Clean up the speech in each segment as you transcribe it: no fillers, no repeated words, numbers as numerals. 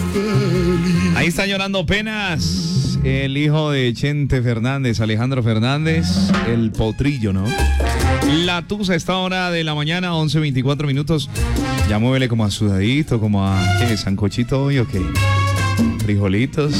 Ahí está llorando penas el hijo de Chente Fernández, Alejandro Fernández, el potrillo, ¿no? La Tusa a esta hora de la mañana, 11:24 minutos. Ya muévele como a sudadito, como a, ¿qué? ¿Sancochito hoy o qué? Frijolitos.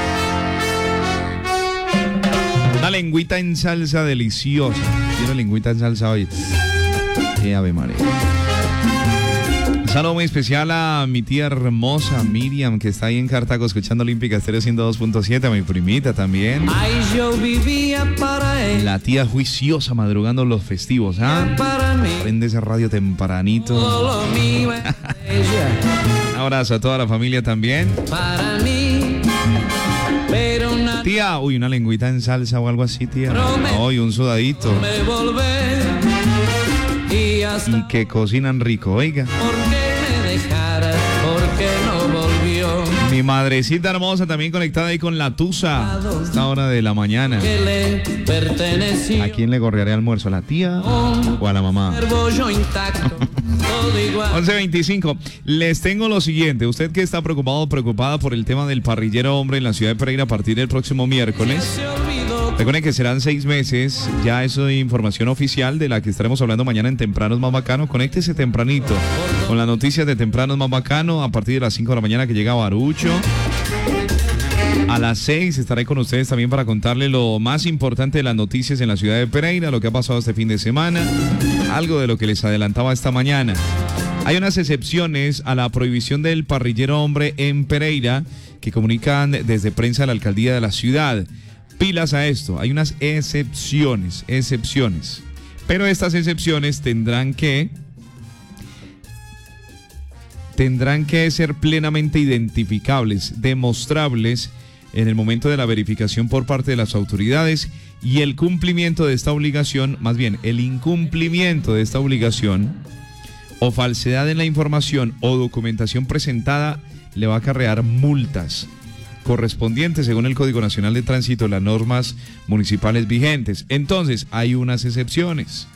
Una lengüita en salsa deliciosa. Quiero lengüita en salsa hoy. ¡Qué ave María! Un saludo muy especial a mi tía hermosa Miriam, que está ahí en Cartago escuchando Olímpica Estéreo 102.7, a mi primita también. Ay, yo vivía para él. La tía juiciosa madrugando los festivos, ¿ah? Para mí. Prende ese radio tempranito. Todo mío es ella. Un abrazo a toda la familia también. Para mí. Pero una Tía, uy, una lengüita en salsa o algo así, tía. Hoy un sudadito. me volver. Y hasta Y que cocinan rico, oiga. porque me dejara, porque no volvió. Mi madrecita hermosa también conectada ahí con la Tusa. A esta hora de la mañana. Que le perteneció. ¿A quién le gorrearé almuerzo? ¿A la tía o a la mamá? Yo intacto, todo igual. 11:25. Les tengo lo siguiente. Usted que está preocupado o preocupada por el tema del parrillero hombre en la ciudad de Pereira a partir del próximo miércoles. Se olvidó. Recuerden que serán 6 meses. Ya eso es información oficial de la que estaremos hablando mañana en Tempranos Más Bacano. Conéctese tempranito con las noticias de Tempranos Más Bacano a partir de las 5 de la mañana que llega Barucho. A las 6 estaré con ustedes también para contarles lo más importante de las noticias en la ciudad de Pereira, lo que ha pasado este fin de semana, algo de lo que les adelantaba esta mañana. Hay unas excepciones a la prohibición del parrillero hombre en Pereira que comunican desde prensa de la alcaldía de la ciudad. Pilas a esto, hay unas excepciones. Pero estas excepciones tendrán que ser plenamente identificables, demostrables en el momento de la verificación por parte de las autoridades, y el cumplimiento de esta obligación, más bien el incumplimiento de esta obligación o falsedad en la información o documentación presentada le va a acarrear multas correspondientes según el Código Nacional de Tránsito, las normas municipales vigentes. Entonces, hay unas excepciones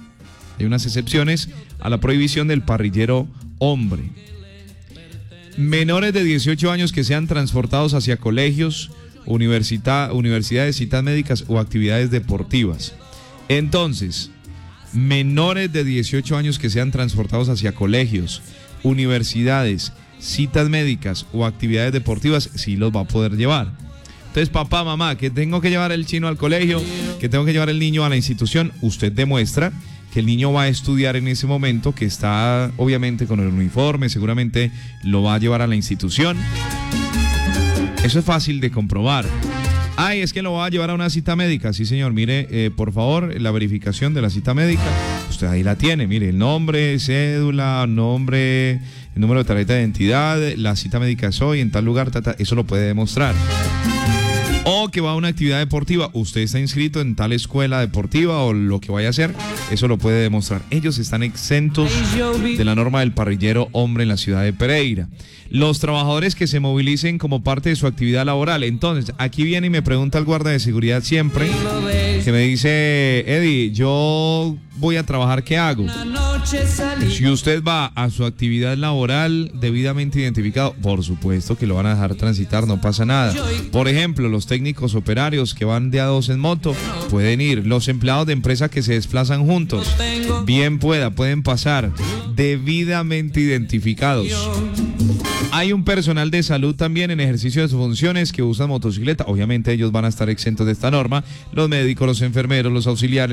a la prohibición del parrillero hombre. Menores de 18 años que sean transportados hacia colegios, universidades, citas médicas o actividades deportivas. Entonces, menores de 18 años que sean transportados hacia colegios, universidades, citas médicas o actividades deportivas, sí los va a poder llevar. Entonces, papá, mamá, que tengo que llevar el chino al colegio, que tengo que llevar el niño a la institución, usted demuestra que el niño va a estudiar en ese momento, que está obviamente con el uniforme, seguramente lo va a llevar a la institución. Eso es fácil de comprobar. Ay, es que lo va a llevar a una cita médica. Sí, señor, mire, por favor, la verificación de la cita médica, usted ahí la tiene, mire, el nombre, cédula, el número de tarjeta de identidad, la cita médica es hoy, en tal lugar, eso lo puede demostrar. O que va a una actividad deportiva, usted está inscrito en tal escuela deportiva o lo que vaya a hacer, eso lo puede demostrar. Ellos están exentos de la norma del parrillero hombre en la ciudad de Pereira. Los trabajadores que se movilicen como parte de su actividad laboral. Entonces, aquí viene y me pregunta el guarda de seguridad siempre, que me dice, Eddie, yo voy a trabajar, ¿qué hago? Si usted va a su actividad laboral debidamente identificado, por supuesto que lo van a dejar transitar, no pasa nada. Por ejemplo, los técnicos operarios que van de a dos en moto pueden ir. Los empleados de empresa que se desplazan juntos, bien pueden pasar, debidamente identificados. Hay un personal de salud también en ejercicio de sus funciones que usan motocicleta. Obviamente ellos van a estar exentos de esta norma. Los médicos, los enfermeros, los auxiliares,